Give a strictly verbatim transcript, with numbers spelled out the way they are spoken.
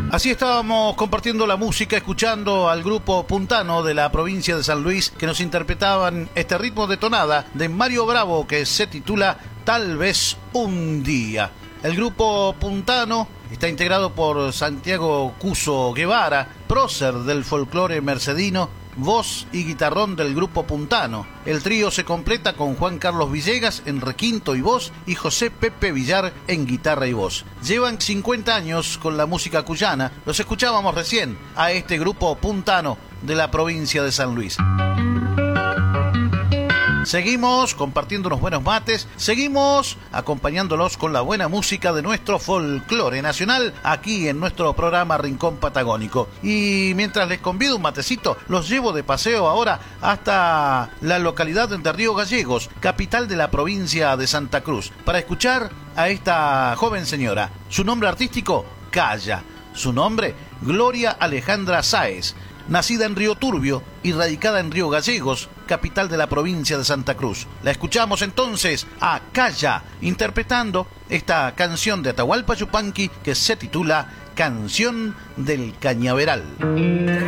Así estábamos compartiendo la música, escuchando al grupo Puntano de la provincia de San Luis, que nos interpretaban este ritmo de tonada de Mario Bravo, que se titula Tal vez un día. El grupo Puntano está integrado por Santiago Cuso Guevara, prócer del folclore mercedino, voz y guitarrón del grupo Puntano. El trío se completa con Juan Carlos Villegas en requinto y voz y José Pepe Villar en guitarra y voz. Llevan cincuenta años con la música cuyana. Los escuchábamos recién a este grupo Puntano de la provincia de San Luis. Seguimos compartiendo unos buenos mates, seguimos acompañándolos con la buena música de nuestro folclore nacional aquí en nuestro programa Rincón Patagónico. Y mientras les convido un matecito, los llevo de paseo ahora hasta la localidad de Río Gallegos, capital de la provincia de Santa Cruz, para escuchar a esta joven señora. Su nombre artístico, Calla. Su nombre, Gloria Alejandra Sáez. Nacida en Río Turbio y radicada en Río Gallegos, capital de la provincia de Santa Cruz. La escuchamos entonces a Calla, interpretando esta canción de Atahualpa Yupanqui que se titula Canción del Cañaveral.